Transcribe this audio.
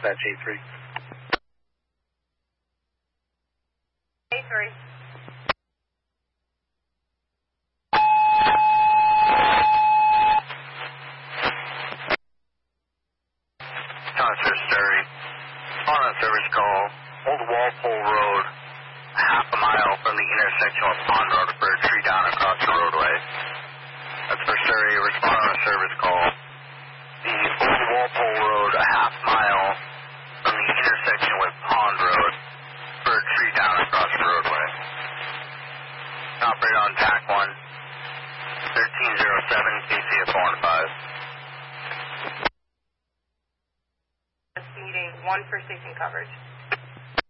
dispatch A3. A3. Connoisseur Surrey. On a service call, Old Walpole Road, half a mile from the intersection with Pond Road for a tree down across the roadway. That's for Surrey. Respond on a service call. The Old Walpole Road, a half mile from the intersection with Pond Road for a tree down across the roadway. Operate on TAC 1, 1307, KCF 1-5. Needing 1 for station coverage.